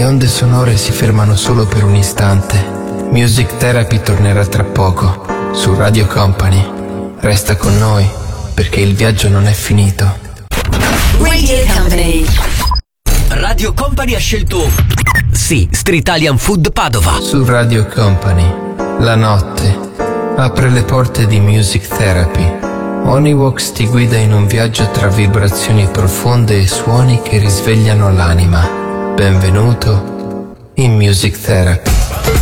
Le onde sonore si fermano solo per un istante. Music Therapy tornerà tra poco su Radio Company. Resta con noi perché il viaggio non è finito. Radio Company. Radio Company ha scelto Street Italian Food Padova. Su Radio Company la notte apre le porte di Music Therapy. Onivox ti guida in un viaggio tra vibrazioni profonde e suoni che risvegliano l'anima. Benvenuto in Music Therapy.